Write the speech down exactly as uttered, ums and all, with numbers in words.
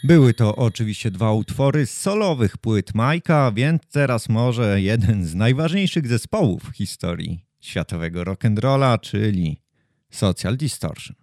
Były to oczywiście dwa utwory z solowych płyt Majka, więc teraz może jeden z najważniejszych zespołów w historii światowego rock'n'rolla, czyli Social Distortion.